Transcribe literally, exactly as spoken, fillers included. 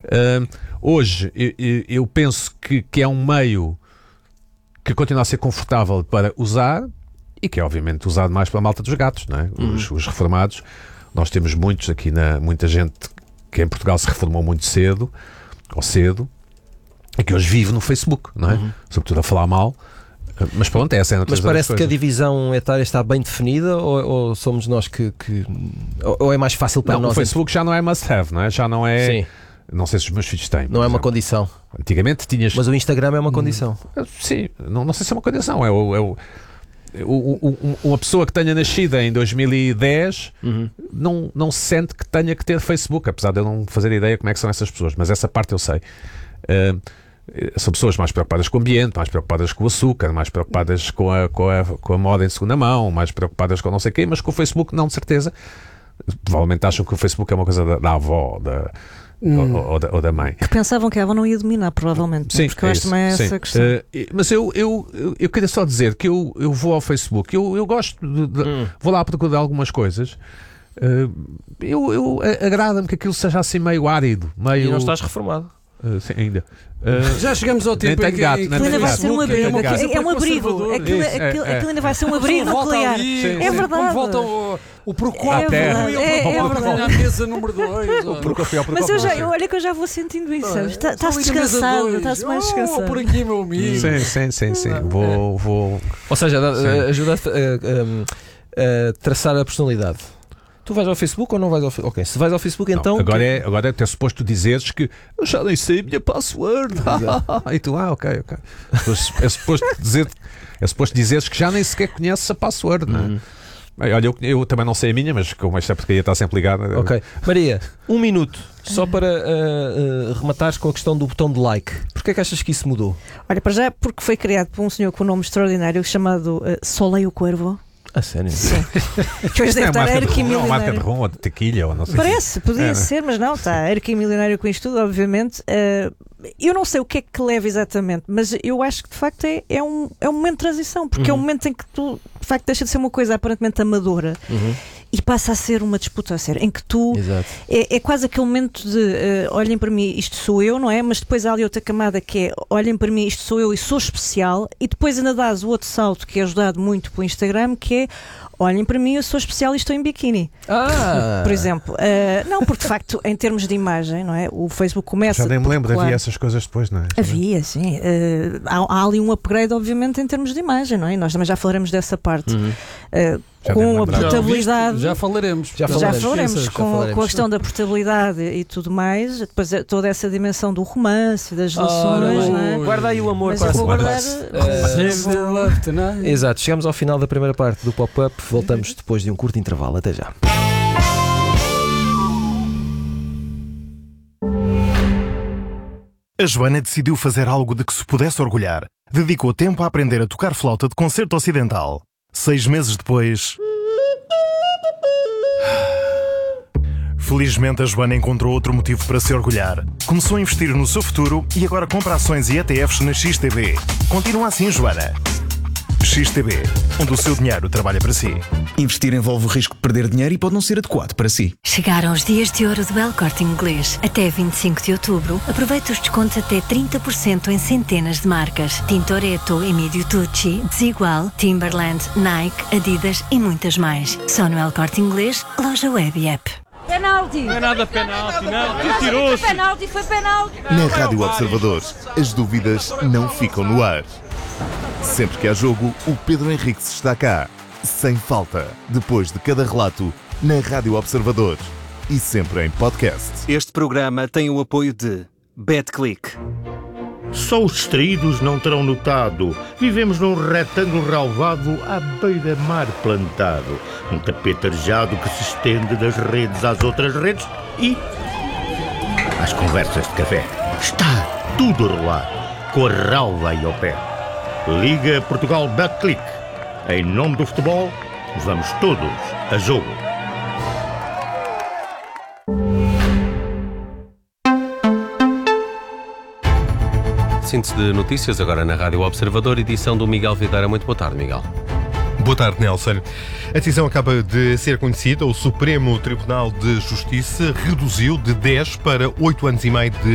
Uh, hoje, eu, eu penso que, que é um meio que continua a ser confortável para usar e que é, obviamente, usado mais pela malta dos gatos, não é? Uhum. Os, os reformados. Nós temos muitos aqui, na, muita gente que em Portugal se reformou muito cedo, ou cedo, e que hoje vive no Facebook, não é? Uhum. Sobretudo a falar mal. Mas pronto, essa é a Mas parece que a divisão etária está bem definida ou, ou somos nós que... que ou é mais fácil para não, nós? O Facebook já não é must have, não é? Já não é... Sim. Não sei se os meus filhos têm. Não é uma condição. Antigamente tinhas... Mas o Instagram é uma condição. Sim, não, não sei se é uma condição. É o... É o O, o, uma pessoa que tenha nascido em dois mil e dez uhum. não, não se sente que tenha que ter Facebook, apesar de eu não fazer ideia como é que são essas pessoas, mas essa parte eu sei. Uh, são pessoas mais preocupadas com o ambiente, mais preocupadas com o açúcar, mais preocupadas com a, com a, com a moda em segunda mão, mais preocupadas com não sei o quê, mas com o Facebook não, de certeza. Provavelmente acham que o Facebook é uma coisa da, da avó, da... Hum. Ou, ou, da, ou da mãe. Que pensavam que a avó não ia dominar, provavelmente. Sim, porque eu acho também essa sim. questão. Uh, mas eu, eu, eu, eu queria só dizer que eu, eu vou ao Facebook, eu, eu gosto, de, de, hum. vou lá à procura de algumas coisas. Uh, eu, eu agrada-me que aquilo seja assim meio árido. Meio... E não estás reformado? Uh, sim, ainda. Uh, Já chegamos ao tempo em que aquilo ainda vai ser um abrigo. É um abrigo. Aquilo, aquilo, aquilo ainda vai ser um abrigo nuclear. É verdade. Volta ao, o Procopio é verdade. É, é verdade. Na mesa número dois. Mas eu já, eu, olha que eu já vou sentindo isso. Está-se descansado. Está-se mais descansado. Por aqui, meu amigo. Sim, sim, sim. sim. Vou, vou... Ou seja, ajuda-te a traçar a personalidade. Tu vais ao Facebook ou não vais ao Facebook? Ok, se vais ao Facebook, não, então... Agora é, agora é até suposto dizeres que eu já nem sei a minha password. E tu, ah, ok, ok. É suposto dizer, é suposto dizeres que já nem sequer conheces a password, não é? Uhum. Bem, olha, eu, eu também não sei a minha, mas como esta porcaria está sempre ligada... Ok. Maria, um minuto, só para uh, uh, rematares com a questão do botão de like. Porquê é que achas que isso mudou? Olha, para já, porque foi criado por um senhor com um nome extraordinário chamado uh, Soleil o Corvo. A sério? Sim. Que hoje deve estar arquimilionário. Uma marca de rum ou de tequilha ou não sei. Parece, podia é, ser, mas não, está arquimilionário com isto tudo, obviamente. Uh, eu não sei o que é que leva exatamente, mas eu acho que de facto é, é, um, é um momento de transição, porque uhum. é um momento em que tu de facto deixa de ser uma coisa aparentemente amadora uhum. e passa a ser uma disputa a sério, em que tu é, é quase aquele momento de uh, olhem para mim, isto sou eu, não é? Mas depois há ali outra camada que é olhem para mim, isto sou eu e sou especial, e depois ainda dás o outro salto que é ajudado muito pelo Instagram, que é olhem para mim, eu sou especial e estou em biquíni. Ah. Por exemplo. Uh, não, porque de facto, em termos de imagem, não é? O Facebook começa... Já nem me lembro, claro, havia essas coisas depois, não é? Havia, sim. Uh, há, há ali um upgrade, obviamente, em termos de imagem, não é? E nós também já falaremos dessa parte. Uhum. Uh, com a portabilidade... Já, já falaremos. Já falaremos, já falaremos, já com, falaremos. Com a questão da portabilidade e tudo mais. Depois toda essa dimensão do romance, das relações, oh, não é? Guarda aí o amor. Mas eu vou guardar... Uh, Exato, chegamos ao final da primeira parte do Pop-Up. Voltamos depois de um curto intervalo. Até já. A Joana decidiu fazer algo de que se pudesse orgulhar. Dedicou tempo a aprender a tocar flauta de concerto ocidental. Seis meses depois... Felizmente a Joana encontrou outro motivo para se orgulhar. Começou a investir no seu futuro e agora compra ações e E T Fs na X T B. Continua assim, Joana. X T B, onde o seu dinheiro trabalha para si. Investir envolve o risco de perder dinheiro e pode não ser adequado para si. Chegaram os dias de ouro do El Corte Inglês. Até vinte e cinco de outubro, aproveita os descontos até trinta por cento em centenas de marcas. Tintoretto, Emílio Tucci, Desigual, Timberland, Nike, Adidas e muitas mais. Só no El Corte Inglês, loja web e app. Penalti! Não é nada penalti, não. Que tirou-se. Foi penalti, foi penalti. Na Rádio Observador, as dúvidas não ficam no ar. Sempre que há jogo, o Pedro Henriques está cá. Sem falta. Depois de cada relato, na Rádio Observador. E sempre em podcast. Este programa tem o apoio de BetClick. Só os distraídos não terão notado. Vivemos num retângulo relvado à beira-mar plantado. Um tapete arejado que se estende das redes às outras redes e... às conversas de café. Está tudo a rolar, com a relva aí ao pé. Liga Portugal BetClick. Em nome do futebol, vamos todos a jogo. Síntese de notícias agora na Rádio Observador, edição do Miguel Videira. Muito boa tarde, Miguel. Boa tarde, Nelson. A decisão acaba de ser conhecida. O Supremo Tribunal de Justiça reduziu de dez para oito anos e meio de